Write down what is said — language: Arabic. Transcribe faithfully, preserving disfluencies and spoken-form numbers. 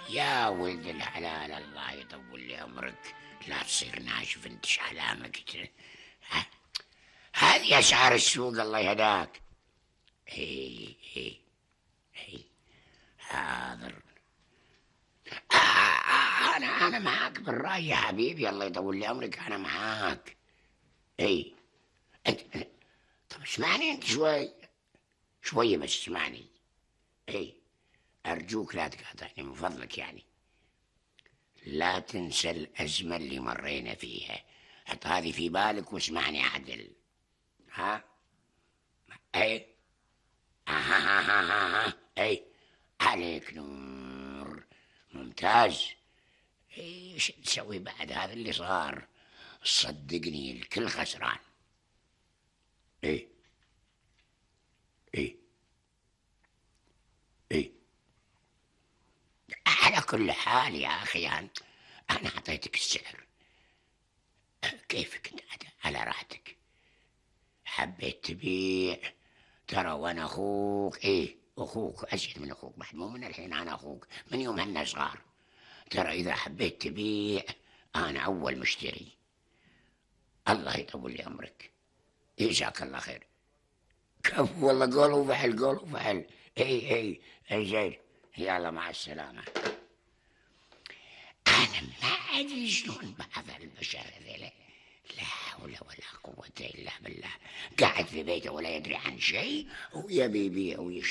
يا ولد الحلال الله يطول لي عمرك، لا تصير ناشف انت علامك. ها؟ هذه اسعار السوق الله يهداك. اي اي اي حاضر. آه آه انا انا معاك بالراي يا حبيبي، الله يطول لي عمرك، انا معاك. اي انت أنت- طب اسمعني انت شوي، شوية بس اسمعني. اي ارجوك لا تقاطعني من فضلك يعني. لا تنسى الأزمة اللي مرينا فيها، حط هذه في بالك واسمعني عدل. ها؟ اي ها ها ها ها ها. اي عليك نور، ممتاز. ايش تسوي بعد هذا اللي صار؟ صدقني الكل خسران. اي اي اي على كل حال يا اخي، انا أنا اعطيتك السعر، كيفك انت على راحتك. حبيت تبيع، ترى وانا اخوك، ايه اخوك اشد من اخوك بعد، مو من الحين، انا اخوك من يوم هنا صغار. ترى اذا حبيت تبيع انا اول مشتري. الله يطول لي عمرك، جزاك الله خير. كف والله، قول وفعل، قول وفعل. اي اي اي زين. يلا مع السلامة. انا ما ادري شلون بعض البشر ذيلا، لا حول ولا قوة الا بالله، قاعد في بيته ولا يدري عن شيء ويبي يبيع ويشتري.